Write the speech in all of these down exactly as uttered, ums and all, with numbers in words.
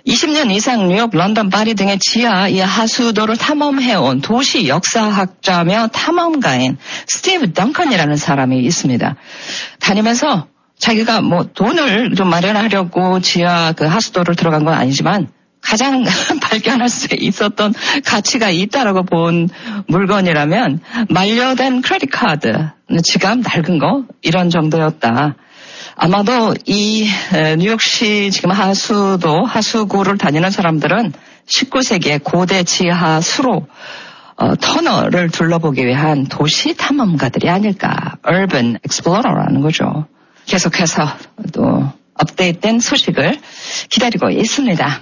이십 년 이상 뉴욕, 런던, 파리 등의 지하 이 하수도를 탐험해온 도시 역사학자며 탐험가인 스티브 덩컨이라는 사람이 있습니다. 다니면서 자기가 뭐 돈을 좀 마련하려고 지하 그 하수도를 들어간 건 아니지만 가장 발견할 수 있었던 가치가 있다라고 본 물건이라면 말려된 크레딧 카드, 지갑 낡은 거 이런 정도였다. 아마도 이 뉴욕시 지금 하수도, 하수구를 다니는 사람들은 십구 세기의 고대 지하 수로 어, 터널을 둘러보기 위한 도시 탐험가들이 아닐까. Urban Explorer라는 거죠. 계속해서 또 업데이트된 소식을 기다리고 있습니다.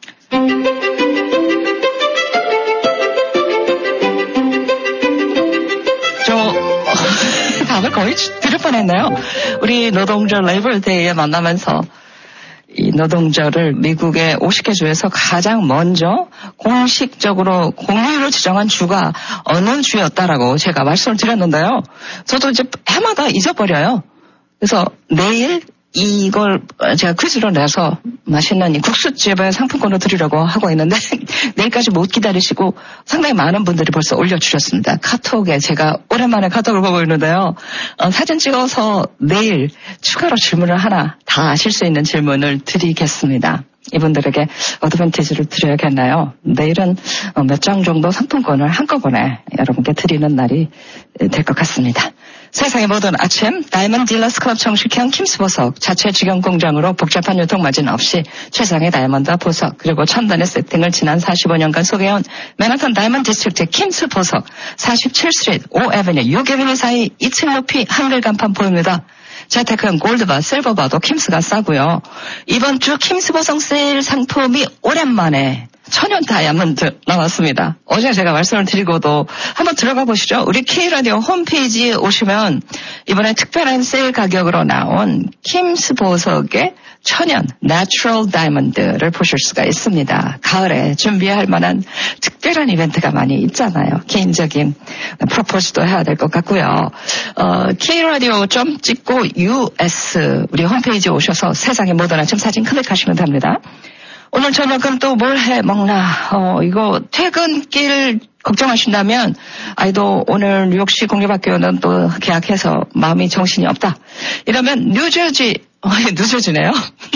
저 답을 거의 들을 뻔했나요? 우리 노동절 레이버데이에 만나면서 이 노동절을 미국의 오십 개 주에서 가장 먼저 공식적으로 공휴일로 지정한 주가 어느 주였다라고 제가 말씀을 드렸는데요. 저도 이제 해마다 잊어버려요. 그래서 내일 이걸 제가 퀴즈로 내서 맛있는 이 국수집에 상품권을 드리려고 하고 있는데 내일까지 못 기다리시고 상당히 많은 분들이 벌써 올려주셨습니다. 카톡에 제가 오랜만에 카톡을 보고 있는데요. 어, 사진 찍어서 내일 추가로 질문을 하나 다 아실 수 있는 질문을 드리겠습니다. 이분들에게 어드밴티지를 드려야겠나요? 내일은 몇 장 정도 상품권을 한꺼번에 여러분께 드리는 날이 될 것 같습니다. 세상의 모든 아침 다이먼드 딜러스 클럽 정식형 킴스 보석 자체 직영 공장으로 복잡한 유통 마진 없이 최상의 다이먼드와 보석 그리고 첨단의 세팅을 지난 사십오 년간 소개해온 맨하탄 다이먼드 디스트릭트 킴스 보석 사십칠 스트리트 오 애버뉴 육 애버뉴 사이 이 층 높이 한글 간판 보입니다. 재테크용 골드바, 실버바도 킴스가 싸고요. 이번 주 킴스 보석 세일 상품이 오랜만에 천연 다이아몬드 나왔습니다. 어제 제가 말씀을 드리고도 한번 들어가 보시죠. 우리 K라디오 홈페이지에 오시면 이번에 특별한 세일 가격으로 나온 킴스 보석의 천연 내추럴 다이아몬드를 보실 수가 있습니다. 가을에 준비할 만한 특별한 이벤트가 많이 있잖아요. 개인적인 프로포즈도 해야 될 것 같고요. 어, K라디오 점 찍고 유에스 우리 홈페이지에 오셔서 세상의 모든 아침 사진 클릭하시면 됩니다. 오늘 저녁은 또 뭘 해 먹나. 어, 이거 퇴근길 걱정하신다면 아이도 오늘 뉴욕시 공립학교는 또 개학해서 마음이 정신이 없다. 이러면 뉴저지, 어, 뉴저지네요.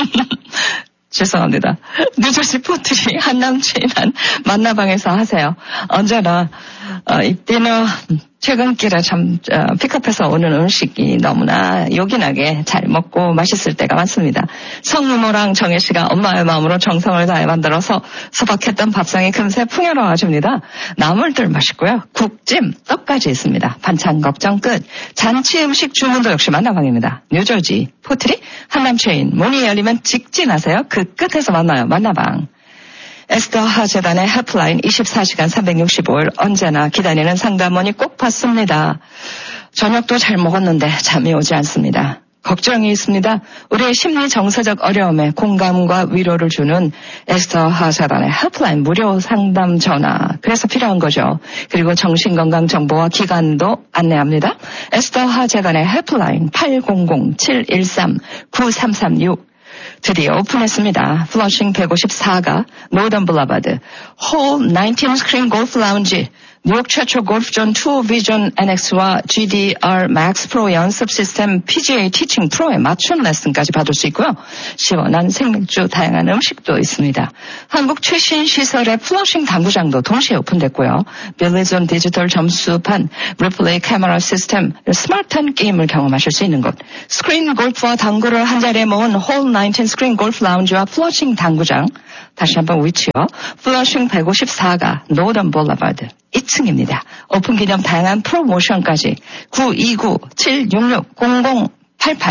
죄송합니다. 뉴저지 포트리 한남체인한 만나방에서 하세요. 언제나 어, 이때는 퇴근길에 참 어, 픽업해서 오는 음식이 너무나 요긴하게 잘 먹고 맛있을 때가 많습니다. 성유모랑 정혜씨가 엄마의 마음으로 정성을 다해 만들어서 소박했던 밥상이 금세 풍요로워집니다. 나물들 맛있고요. 국찜, 떡까지 있습니다. 반찬 걱정 끝. 잔치 음식 주문도 역시 만나방입니다. 뉴저지 포트리 한남체인 문이 열리면 직진하세요. 그 끝에서 만나요. 만나방. 에스더 하재단의 헬프라인 이십사 시간 삼백육십오 일 언제나 기다리는 상담원이 꼭 받습니다. 저녁도 잘 먹었는데 잠이 오지 않습니다. 걱정이 있습니다. 우리의 심리 정서적 어려움에 공감과 위로를 주는 에스더 하재단의 헬프라인 무료 상담 전화. 그래서 필요한 거죠. 그리고 정신건강 정보와 기간도 안내합니다. 에스더 하재단의 헬프라인 팔공공 칠일삼 구삼삼육 드디어 오픈했습니다. 플러싱 백오십사 가 노던 블라바드 홀 나인틴 스크린 골프 라운지 뉴욕 최초 골프존 투어 비전 엔엑스와 지디알 맥스 프로 연습 시스템 피지에이 티칭 프로의 맞춤 레슨까지 받을 수 있고요. 시원한 생맥주, 다양한 음식도 있습니다. 한국 최신 시설의 플러싱 당구장도 동시에 오픈됐고요. 빌리존 디지털 점수판, 리플레이 카메라 시스템, 스마트한 게임을 경험하실 수 있는 곳. 스크린 골프와 당구를 한자리에 모은 홀 나인틴 스크린 골프 라운지와 플러싱 당구장. 다시 한번 위치요. 플러싱 백오십사 가 노던 볼라바드 이 층입니다. 오픈 기념 다양한 프로모션까지 구이구 칠육육 공공팔팔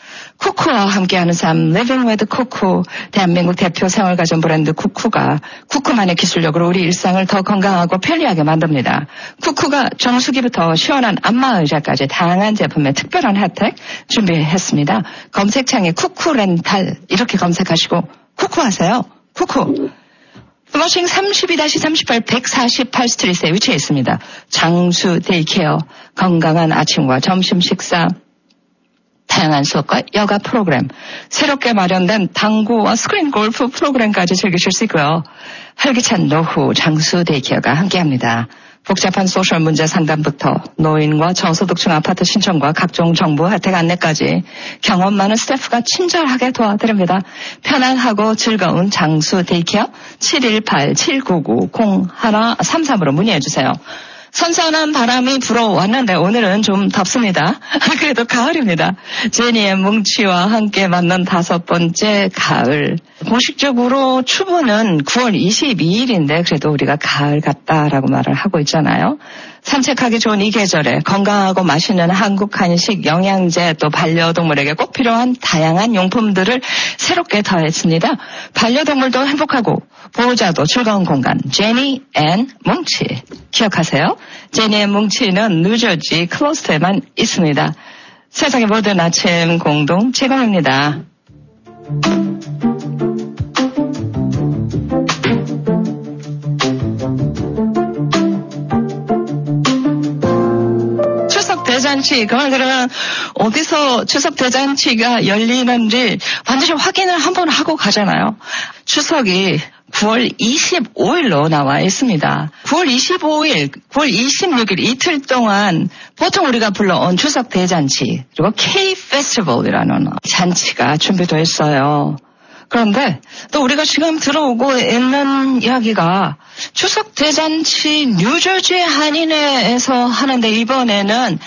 쿠쿠와 함께하는 삶 Living with 쿠쿠 대한민국 대표 생활가전 브랜드 쿠쿠가 쿠쿠만의 기술력으로 우리 일상을 더 건강하고 편리하게 만듭니다. 쿠쿠가 정수기부터 시원한 안마의자까지 다양한 제품의 특별한 혜택 준비했습니다. 검색창에 쿠쿠 렌탈 이렇게 검색하시고 쿠쿠 하세요. 쿠쿠. 플러싱 삼십이 삼십팔 백사십팔 스트리트에 위치해 있습니다. 장수 데이케어, 건강한 아침과 점심 식사, 다양한 수업과 여가 프로그램, 새롭게 마련된 당구와 스크린 골프 프로그램까지 즐기실 수 있고요. 활기찬 노후 장수 데이케어가 함께합니다. 복잡한 소셜 문제 상담부터 노인과 저소득층 아파트 신청과 각종 정보 혜택 안내까지 경험 많은 스태프가 친절하게 도와드립니다. 편안하고 즐거운 장수 데이케어 칠일팔 칠구구 공일삼삼으로 문의해주세요. 선선한 바람이 불어왔는데 오늘은 좀 덥습니다. 그래도 가을입니다. 제니의 뭉치와 함께 만난 다섯 번째 가을. 공식적으로 추부는 구월 이십이일인데 그래도 우리가 가을 같다라고 말을 하고 있잖아요. 산책하기 좋은 이 계절에 건강하고 맛있는 한국 한식, 영양제, 또 반려동물에게 꼭 필요한 다양한 용품들을 새롭게 더했습니다. 반려동물도 행복하고 보호자도 즐거운 공간, 제니 앤 뭉치. 기억하세요? 제니의 뭉치는 뉴저지 클로스터에만 있습니다. 세상의 모든 아침 공동 제공입니다. 대잔치, 그 말 들으면 어디서 추석 대잔치가 열리는지 반드시 확인을 한번 하고 가잖아요. 추석이 구월 이십오일로 나와 있습니다. 구월 이십오일, 구월 이십육일 이틀 동안 보통 우리가 불러온 추석 대잔치 그리고 K-페스티벌이라는 잔치가 준비되어 있어요. 그런데 또 우리가 지금 들어오고 있는 이야기가 추석 대잔치 뉴저지 한인회에서 하는데 이번에는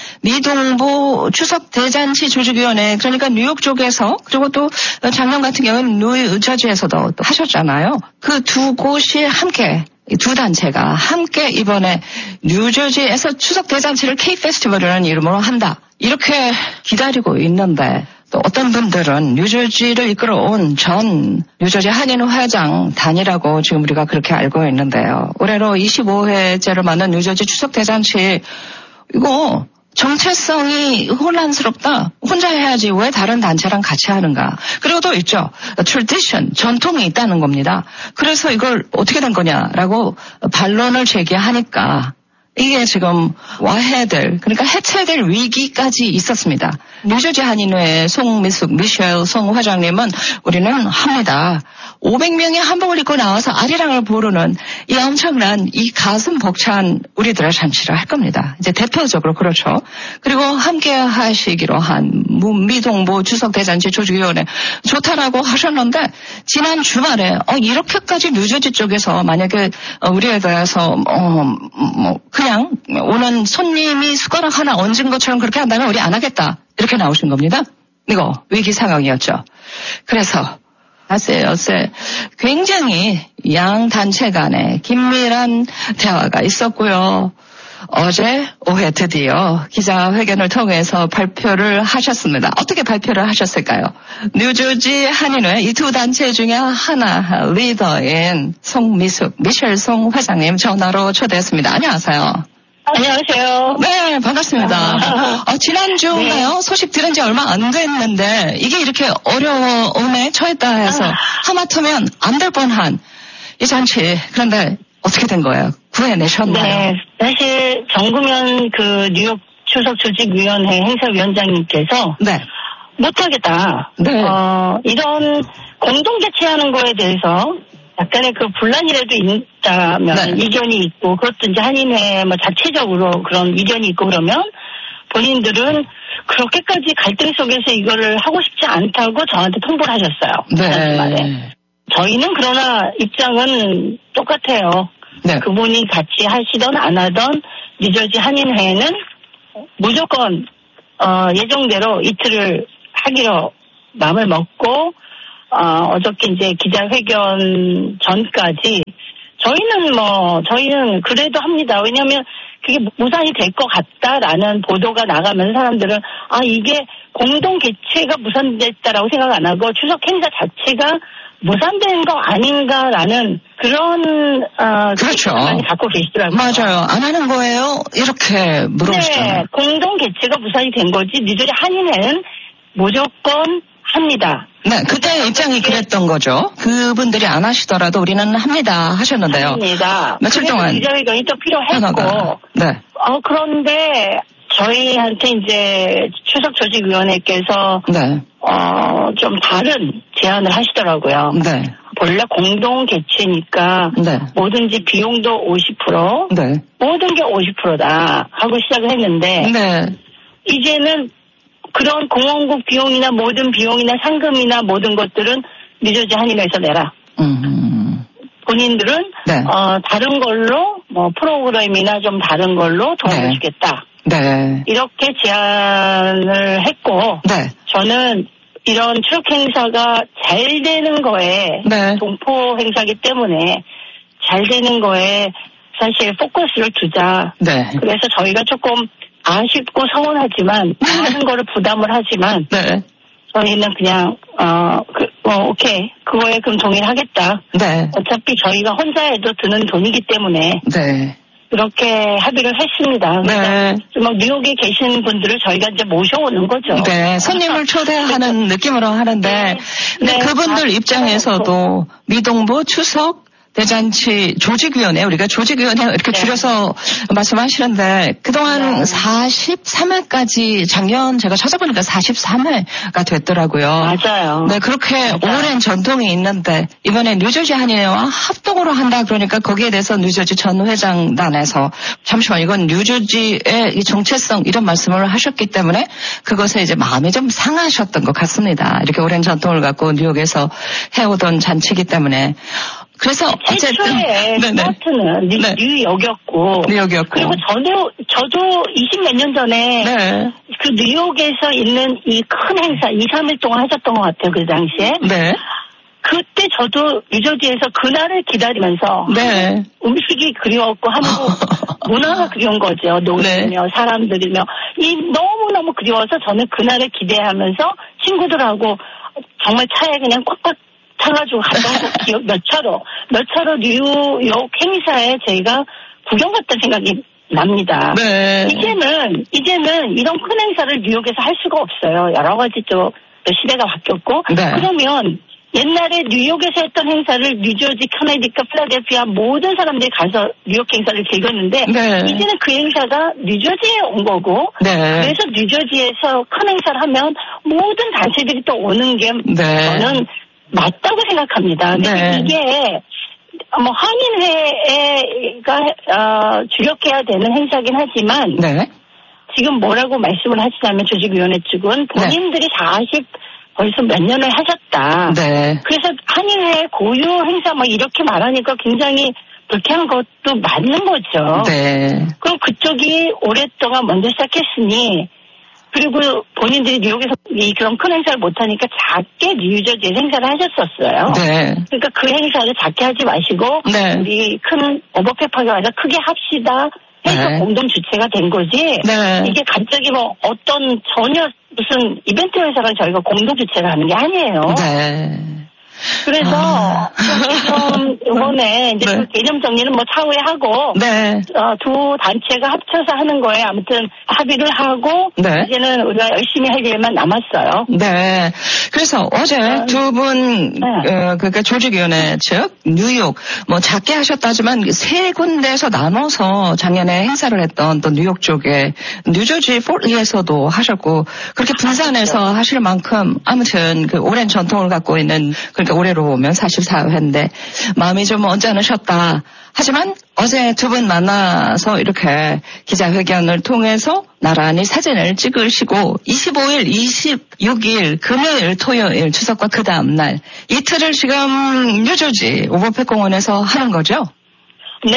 미동부 추석 대잔치 조직위원회 그러니까 뉴욕 쪽에서 그리고 또 작년 같은 경우는 뉴저지에서도 또 하셨잖아요. 그 두 곳이 함께 두 단체가 함께 이번에 뉴저지에서 추석 대잔치를 K-페스티벌이라는 이름으로 한다. 이렇게 기다리고 있는데 또 어떤 분들은 뉴저지를 이끌어온 전 뉴저지 한인 회장 단이라고 지금 우리가 그렇게 알고 있는데요. 올해로 이십오회째를 맞는 뉴저지 추석 대잔치 이거 정체성이 혼란스럽다. 혼자 해야지 왜 다른 단체랑 같이 하는가. 그리고 또 있죠. tradition, 전통이 있다는 겁니다. 그래서 이걸 어떻게 된 거냐라고 반론을 제기하니까 이게 지금 와야 될, 그러니까 해체될 위기까지 있었습니다. 뉴저지 한인회 송미숙, 미셸 송 회장님은 우리는 합니다. 오백 명이 한복을 입고 나와서 아리랑을 부르는 이 엄청난 이 가슴 벅찬 우리들의 잔치를 할 겁니다. 이제 대표적으로 그렇죠. 그리고 함께 하시기로 한 미동부 추석 대잔치 조직위원회 좋다라고 하셨는데 지난 주말에 어, 이렇게까지 뉴저지 쪽에서 만약에 우리에 대해서 어, 뭐 그냥 오는 손님이 숟가락 하나 얹은 것처럼 그렇게 한다면 우리 안 하겠다. 이렇게 나오신 겁니다. 이거 위기 상황이었죠. 그래서 아세 어세 굉장히 양 단체 간에 긴밀한 대화가 있었고요. 어제 오후에 드디어 기자회견을 통해서 발표를 하셨습니다. 어떻게 발표를 하셨을까요? 뉴저지 한인회 이 두 단체 중에 하나 리더인 송미숙, 미셸 송 회장님 전화로 초대했습니다. 안녕하세요. 안녕하세요. 네, 반갑습니다. 어, 지난주인가요? 네. 소식 들은 지 얼마 안 됐는데 이게 이렇게 어려움에 처했다 해서 아. 하마터면 안 될 뻔한 이 잔치. 그런데 어떻게 된 거예요? 구해내셨나요? 네, 사실 정구면 그 뉴욕 추석 조직위원회 행사위원장님께서 네. 못하겠다. 네. 어, 이런 공동 개최하는 거에 대해서 약간의 그 분란이라도 있다면 네. 이견이 있고 그것도 이제 한인회 뭐 자체적으로 그런 이견이 있고 그러면 본인들은 그렇게까지 갈등 속에서 이거를 하고 싶지 않다고 저한테 통보를 하셨어요. 네. 저희는 그러나 입장은 똑같아요. 네. 그분이 같이 하시던 안 하던 뉴저지 한인회는 무조건 어, 예정대로 이틀을 하기로 마음을 먹고 어, 어저께 이제 기자회견 전까지 저희는 뭐 저희는 그래도 합니다. 왜냐하면 그게 무산이 될 것 같다라는 보도가 나가면 사람들은 아 이게 공동 개최가 무산됐다라고 생각 안 하고 추석 행사 자체가 무산된 거 아닌가라는 그런 어, 그렇죠. 많이 갖고 계시더라고요. 맞아요. 안 하는 거예요? 이렇게 물어보시잖아요. 네, 공동 개최가 무산이 된 거지 뉴저지 한인회는 무조건 합니다. 네, 그때 입장이 그랬던 거죠. 그분들이 안 하시더라도 우리는 합니다 하셨는데요. 합니다. 며칠 동안 기자회견이 또 필요했고. 네. 어, 그런데 저희한테 이제 추석 조직위원회께서 네. 어, 좀 다른 제안을 하시더라고요. 네. 본래 공동 개최니까 네. 뭐든지 비용도 오십 퍼센트, 네. 모든 게 오십 퍼센트다 하고 시작을 했는데 네. 이제는 그런 공원국 비용이나 모든 비용이나 상금이나 모든 것들은 뉴저지 한인회에서 내라. 음. 본인들은 네. 어, 다른 걸로 뭐 프로그램이나 좀 다른 걸로 도움을 네. 주겠다. 네. 이렇게 제안을 했고 네. 저는 이런 추석 행사가 잘 되는 거에 네. 동포 행사기 때문에 잘 되는 거에 사실 포커스를 두자. 네. 그래서 저희가 조금 아쉽고 서운하지만 많은 거를 부담을 하지만 네. 저희는 그냥 어, 그, 어 오케이 그거에 그럼 동의하겠다. 네. 어차피 저희가 혼자 해도 드는 돈이기 때문에 네. 그렇게 합의를 했습니다. 네. 막 뉴욕에 계신 분들을 저희가 이제 모셔오는 거죠. 네, 손님을 초대하는 느낌으로 하는데 네. 근데 네. 그분들 아, 입장에서도 미동부 추석 대잔치 조직위원회, 우리가 조직위원회 이렇게 네. 줄여서 말씀하시는데 그동안 네. 사십삼 회까지 작년 제가 찾아보니까 사십삼 회가 됐더라고요. 맞아요. 네, 그렇게 맞아요. 오랜 전통이 있는데 이번에 뉴저지 한인회와 합동으로 한다 그러니까 거기에 대해서 뉴저지 전 회장단에서 잠시만 이건 뉴저지의 이 정체성 이런 말씀을 하셨기 때문에 그것에 이제 마음이 좀 상하셨던 것 같습니다. 이렇게 오랜 전통을 갖고 뉴욕에서 해오던 잔치이기 때문에 그래서 최초의 스타트는 네. 뉴욕이었고 뉴욕이었고 그리고 저도 저도 이십 몇 년 전에 네. 그 뉴욕에서 있는 이 큰 행사 이, 삼 일 동안 하셨던 것 같아요. 그 당시에. 네. 그때 저도 뉴저지에서 그날을 기다리면서 네. 음식이 그리웠고 한국 문화가 그리운 거죠. 노래며 네. 사람들이며 이 너무너무 그리워서 저는 그날을 기대하면서 친구들하고 정말 차에 그냥 꽉꽉 타가지고 갔던 거 기억 몇 차로 몇 차로 뉴욕 행사에 저희가 구경 갔던 생각이 납니다. 네. 이제는 이제는 이런 큰 행사를 뉴욕에서 할 수가 없어요. 여러 가지 또 시대가 바뀌었고 네. 그러면 옛날에 뉴욕에서 했던 행사를 뉴저지, 커네디컷, 필라델피아 모든 사람들이 가서 뉴욕 행사를 즐겼는데 네. 이제는 그 행사가 뉴저지에 온 거고 네. 그래서 뉴저지에서 큰 행사를 하면 모든 단체들이 또 오는 게 네. 저는 맞다고 생각합니다. 네. 이게 뭐 한인회가 어, 주력해야 되는 행사긴 하지만 네. 지금 뭐라고 말씀을 하시냐면 조직위원회 측은 본인들이 네. 사십 벌써 몇 년을 하셨다. 네. 그래서 한인회 고유 행사 뭐 이렇게 말하니까 굉장히 불쾌한 것도 맞는 거죠. 네. 그럼 그쪽이 오랫동안 먼저 시작했으니 그리고 본인들이 뉴욕에서 이 그런 큰 행사를 못하니까 작게 뉴저지에 행사를 하셨었어요. 네. 그러니까 그 행사를 작게 하지 마시고 네. 우리 큰 오버페파가 아니라 크게 합시다 해서 네. 공동 주체가 된 거지. 네. 이게 갑자기 뭐 어떤 전혀 무슨 이벤트 회사가 저희가 공동 주체를 하는 게 아니에요. 네. 그래서 아. 좀 이번에 이제 네. 그 개념 정리는 뭐 차후에 하고 네. 어, 두 단체가 합쳐서 하는 거에 아무튼 합의를 하고 네. 이제는 우리가 열심히 할 일만 남았어요. 네. 그래서 어제 네. 두 분 네. 어, 그러니까 조직위원회 즉 뉴욕 뭐 작게 하셨다지만 세 군데에서 나눠서 작년에 행사를 했던 또 뉴욕 쪽에 뉴저지 포트리에서도 하셨고 그렇게 분산해서 아, 하실 만큼 아무튼 그 오랜 전통을 갖고 있는 그러니까 올해로 보면 사십사 회인데 마음이 좀 언짢으셨다. 하지만 어제 두 분 만나서 이렇게 기자회견을 통해서 나란히 사진을 찍으시고 이십오 일, 이십육 일 금요일, 토요일 추석과 그 다음 날 이틀을 지금 뉴저지 오버팩 공원에서 하는 거죠? 네.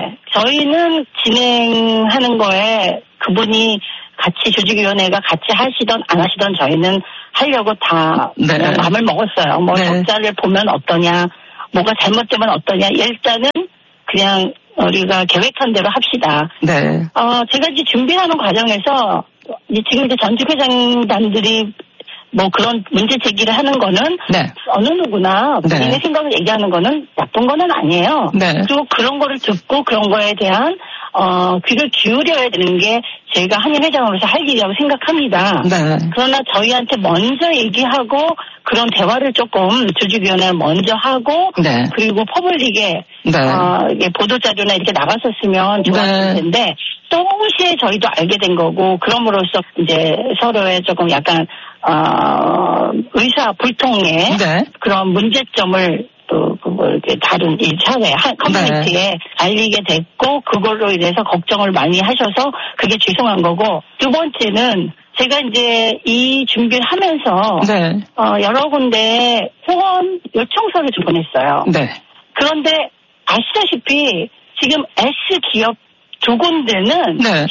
저희는 진행하는 거에 그분이 같이 조직위원회가 같이 하시던 안 하시던 저희는 하려고 다 네. 마음을 먹었어요. 뭐 네. 적자를 보면 어떠냐, 뭐가 잘못되면 어떠냐. 일단은 그냥 우리가 계획한 대로 합시다. 네. 어, 제가 이제 준비하는 과정에서 지금 이제 전직 회장단들이 뭐 그런 문제 제기를 하는 거는 네. 어느 누구나 본인의 네. 생각을 얘기하는 거는 나쁜 거는 아니에요. 네. 그리고 그런 거를 듣고 그런 거에 대한 어, 귀를 기울여야 되는 게 저희가 한인 회장으로서 할 일이라고 생각합니다. 네. 그러나 저희한테 먼저 얘기하고 그런 대화를 조금 조직위원회를 먼저 하고 네. 그리고 퍼블릭에 네. 어, 보도자료나 이렇게 나갔었으면 좋았을 네. 텐데 동시에 저희도 알게 된 거고 그럼으로써 이제 서로의 조금 약간 어, 의사 불통의 네. 그런 문제점을 또, 그, 뭐, 이렇게 다른 이 사회, 커뮤니티에 네. 알리게 됐고, 그걸로 인해서 걱정을 많이 하셔서 그게 죄송한 거고, 두 번째는 제가 이제 이 준비를 하면서, 네. 어, 여러 군데 후원 요청서를 좀 보냈어요. 네. 그런데 아시다시피 지금 S 기업 두 군데는 네.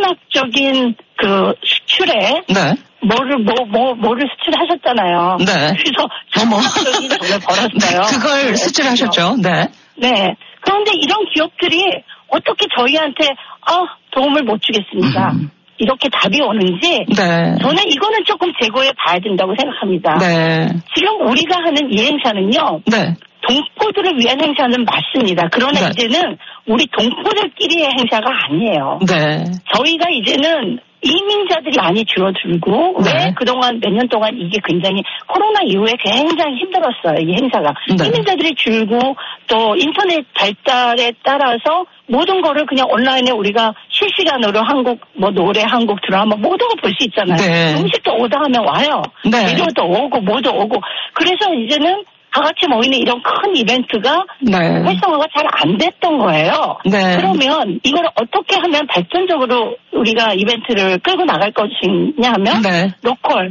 천문학적인 그 수출에 네. 뭐를 뭐 뭐 뭐를 수출하셨잖아요. 네. 그래서 천문학적인 돈을 벌었어요. 그걸 네. 수출하셨죠. 네. 네. 그런데 이런 기업들이 어떻게 저희한테 아 도움을 못 주겠습니다. 음. 이렇게 답이 오는지 네. 저는 이거는 조금 재고해 봐야 된다고 생각합니다. 네. 지금 우리가 하는 이 행사는요. 네. 동포들을 위한 행사는 맞습니다. 그러나 네. 이제는 우리 동포들끼리의 행사가 아니에요. 네. 저희가 이제는 이민자들이 많이 줄어들고 네. 왜 그동안 몇 년 동안 이게 굉장히 코로나 이후에 굉장히 힘들었어요. 이 행사가. 네. 이민자들이 줄고 또 인터넷 발달에 따라서 모든 거를 그냥 온라인에 우리가 실시간으로 한국 뭐 노래, 한국 드라마 모든 거 볼 수 있잖아요. 네. 음식도 오다 하면 와요. 네. 재료도 오고 뭐도 오고. 그래서 이제는 다 같이 모이는 이런 큰 이벤트가 네. 활성화가 잘 안 됐던 거예요. 네. 그러면 이걸 어떻게 하면 발전적으로 우리가 이벤트를 끌고 나갈 것이냐 하면 네. 로컬,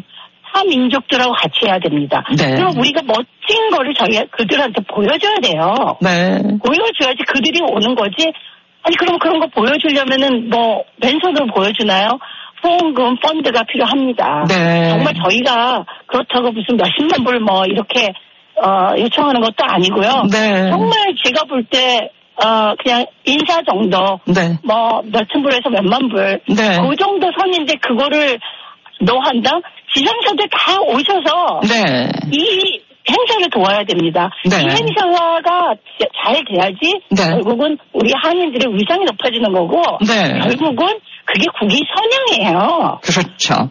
타민족들하고 같이 해야 됩니다. 네. 그럼 우리가 멋진 거를 저희 그들한테 보여줘야 돼요. 네. 보여줘야지 그들이 오는 거지. 아니 그럼 그런 거 보여주려면은 뭐 맨손으로 보여주나요? 후원금 펀드가 필요합니다. 네. 정말 저희가 그렇다고 무슨 몇십만 불 뭐 이렇게 어, 요청하는 것도 아니고요. 네. 정말 제가 볼 때, 어, 그냥 인사 정도. 네. 뭐, 몇천 불에서 몇만 불. 네. 그 정도 선인데, 그거를 너 한다? 지상사들 다 오셔서. 네. 이 행사를 도와야 됩니다. 네. 이 행사가 잘 돼야지. 네. 결국은 우리 한인들의 위상이 높아지는 거고. 네. 결국은 그게 국위 선양이에요. 그렇죠.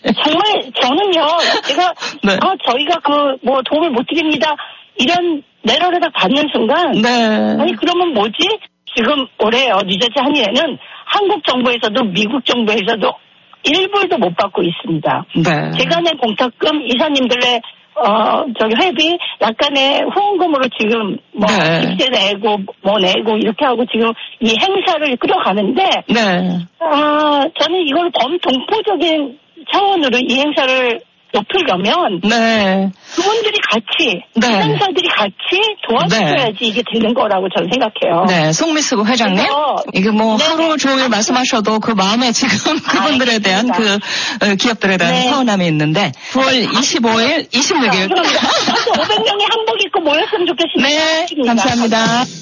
정말 저는요 제가 네. 아 저희가 그 뭐 도움을 못 드립니다 이런 내로를 다 받는 순간 네. 아니 그러면 뭐지 지금 올해요 뉴저지 한일에는 한국 정부에서도 미국 정부에서도 일 불도 못 받고 있습니다. 네. 제가 낸 공탁금 이사님들의 어 저기 회비 약간의 후원금으로 지금 뭐 네. 입세 내고 뭐 내고 이렇게 하고 지금 이 행사를 끌어가는데 네. 아 저는 이걸 범동포적인 차원으로 이 행사를 높이려면 네. 그분들이 같이 네. 행사들이 같이 도와주셔야지 네. 이게 되는 거라고 저는 생각해요. 네, 송미수 회장님 이게 뭐 네. 하루 종일 말씀하셔도 그 마음에 지금 그분들에 아, 대한 그 기업들에 대한 네. 서운함이 있는데 구월 이십오일, 이십육일 오백 명이 한복 입고 모였으면 좋겠습니다. 네, 감사합니다.